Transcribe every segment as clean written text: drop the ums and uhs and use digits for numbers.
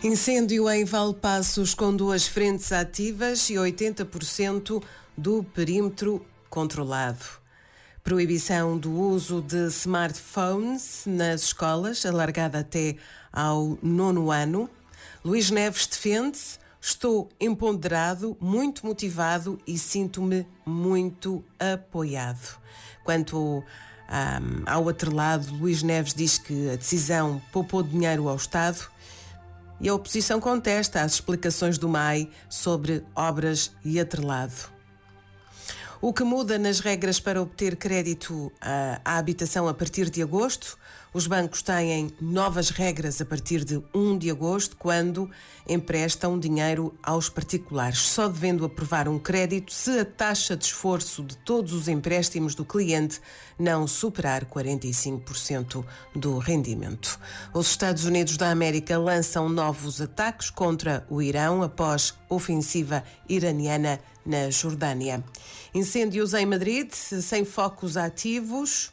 Incêndio em Valpaços com 2 frentes ativas e 80% do perímetro controlado. Proibição do uso de smartphones nas escolas, alargada até ao 9º ano. Luís Neves defende-se: estou empoderado, muito motivado e sinto-me muito apoiado. Quanto ao atrelado, Luís Neves diz que a decisão poupou dinheiro ao Estado e a oposição contesta as explicações do MAI sobre obras e atrelado. O que muda nas regras para obter crédito à habitação a partir de agosto? Os bancos têm novas regras a partir de 1 de agosto, quando emprestam dinheiro aos particulares, só devendo aprovar um crédito se a taxa de esforço de todos os empréstimos do cliente não superar 45% do rendimento. Os Estados Unidos da América lançam novos ataques contra o Irão após ofensiva iraniana na Jordânia. Incêndios em Madrid, sem focos ativos.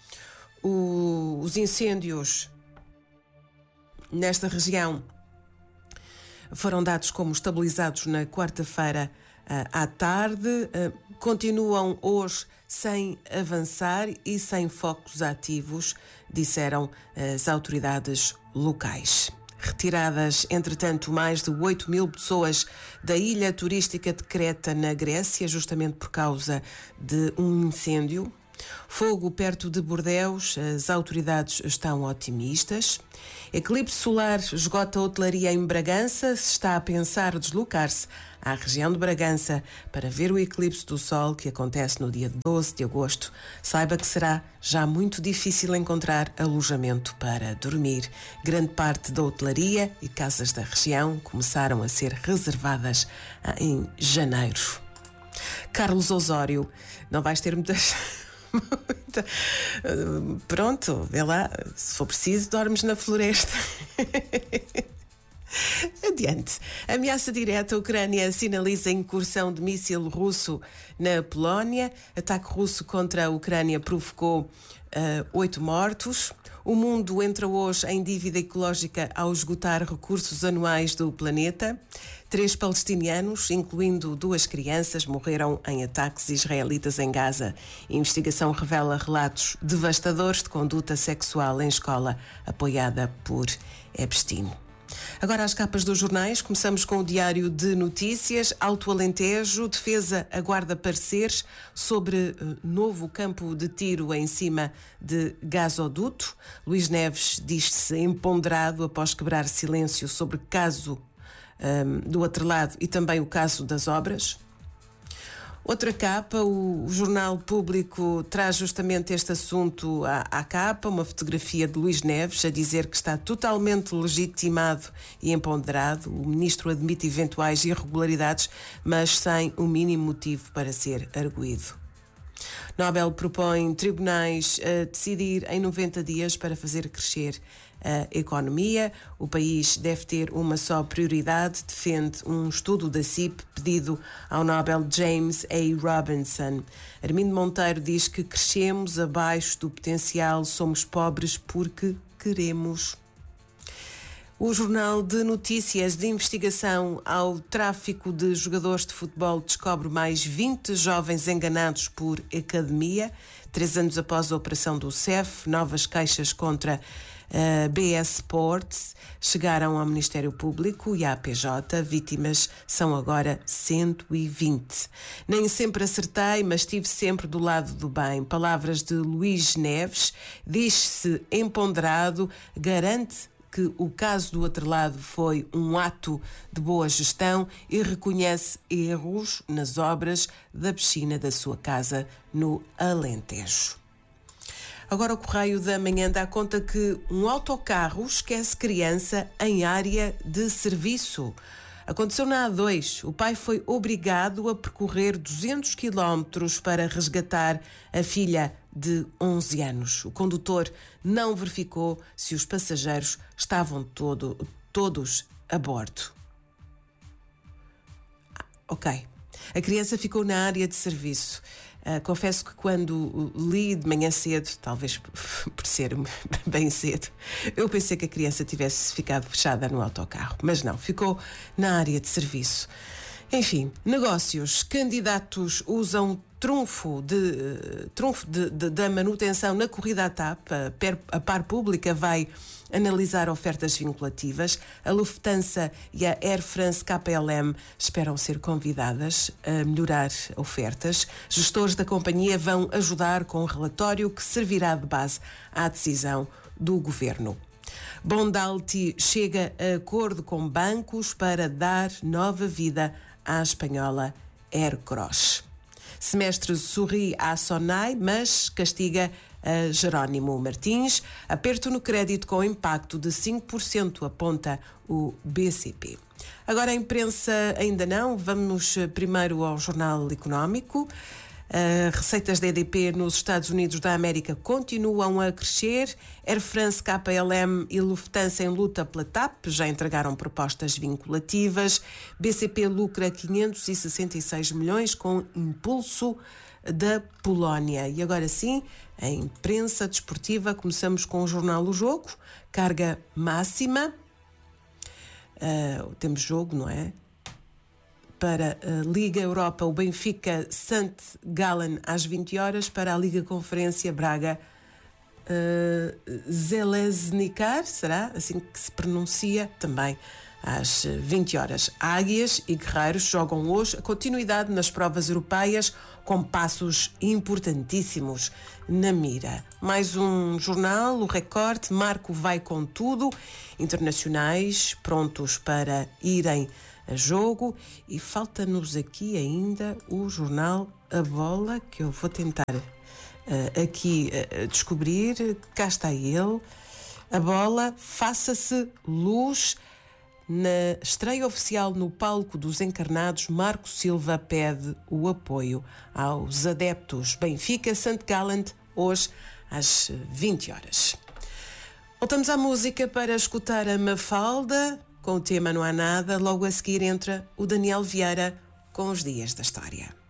Os incêndios nesta região foram dados como estabilizados na quarta-feira à tarde. Continuam hoje sem avançar e sem focos ativos, disseram as autoridades locais. Retiradas, entretanto, mais de 8.000 pessoas da ilha turística de Creta, na Grécia, justamente por causa de um incêndio. Fogo perto de Bordeus, as autoridades estão otimistas. Eclipse solar esgota a hotelaria em Bragança. Se está a pensar deslocar-se à região de Bragança para ver o eclipse do Sol, que acontece no dia 12 de agosto, saiba que será já muito difícil encontrar alojamento para dormir. Grande parte da hotelaria e casas da região começaram a ser reservadas em janeiro. Carlos Osório, não vais ter muitas... Pronto, vê lá, se for preciso, dormes na floresta. Adiante. Ameaça direta: a Ucrânia sinaliza incursão de míssil russo na Polónia. Ataque russo contra a Ucrânia provocou 8 mortos. O mundo entra hoje em dívida ecológica ao esgotar recursos anuais do planeta. 3 palestinianos, incluindo 2 crianças, morreram em ataques israelitas em Gaza. A investigação revela relatos devastadores de conduta sexual em escola, apoiada por Epstein. Agora as capas dos jornais. Começamos com o Diário de Notícias. Alto Alentejo, defesa aguarda pareceres sobre novo campo de tiro em cima de gasoduto. Luís Neves diz-se empoderado após quebrar silêncio sobre caso do atrelado e também o caso das obras. Outra capa, o Jornal Público traz justamente este assunto à capa, uma fotografia de Luís Neves a dizer que está totalmente legitimado e empoderado. O ministro admite eventuais irregularidades, mas sem o mínimo motivo para ser arguido. Nobel propõe tribunais a decidir em 90 dias para fazer crescer a economia. O país deve ter uma só prioridade, defende um estudo da CIP pedido ao Nobel James A. Robinson. Armindo Monteiro diz que crescemos abaixo do potencial, somos pobres porque queremos. O Jornal de Notícias: de investigação ao tráfico de jogadores de futebol descobre mais 20 jovens enganados por academia. 3 anos após a operação do CEF, novas queixas contra a BS Sports chegaram ao Ministério Público e à PJ. Vítimas são agora 120. Nem sempre acertei, mas estive sempre do lado do bem. Palavras de Luís Neves. Diz-se empoderado, garante que o caso do atrelado foi um ato de boa gestão e reconhece erros nas obras da piscina da sua casa no Alentejo. Agora o Correio da Manhã dá conta que um autocarro esquece criança em área de serviço. Aconteceu na A2. O pai foi obrigado a percorrer 200 quilómetros para resgatar a filha de 11 anos. O condutor não verificou se os passageiros estavam todos a bordo. Ok. A criança ficou na área de serviço. Confesso que quando li de manhã cedo, talvez por ser bem cedo, eu pensei que a criança tivesse ficado fechada no autocarro, mas não, ficou na área de serviço. Enfim, negócios. Candidatos usam trunfo da manutenção na corrida à TAP. A Par Pública vai analisar ofertas vinculativas. A Lufthansa e a Air France KLM esperam ser convidadas a melhorar ofertas. Gestores da companhia vão ajudar com um relatório que servirá de base à decisão do governo. Bondalti chega a acordo com bancos para dar nova vida à espanhola Aircross. Semestre sorri à Sonai, mas castiga a Jerónimo Martins. Aperto no crédito com impacto de 5%, aponta o BCP. Agora a imprensa ainda não. Vamos primeiro ao Jornal Económico. Receitas da EDP nos Estados Unidos da América continuam a crescer. Air France, KLM e Lufthansa em luta pela TAP já entregaram propostas vinculativas. BCP lucra 566 milhões com impulso da Polónia. E agora sim, a imprensa desportiva. Começamos com o jornal O Jogo. Carga máxima. Temos jogo, não é? Para a Liga Europa, o Benfica St. Gallen às 20 horas. Para a Liga Conferência, Braga Železničar, será assim que se pronuncia, também às 20 horas. Águias e Guerreiros jogam hoje a continuidade nas provas europeias com passos importantíssimos na mira. Mais um jornal, o Record. Marco vai com tudo. Internacionais prontos para irem a jogo. E falta-nos aqui ainda o jornal A Bola, que eu vou tentar aqui descobrir. Cá está ele. A Bola, faça-se luz. Na estreia oficial no palco dos Encarnados, Marco Silva pede o apoio aos adeptos. Benfica St. Gallen, hoje às 20 horas. Voltamos à música para escutar a Mafalda com o tema Não Há Nada. Logo a seguir entra o Daniel Vieira com os Dias da História.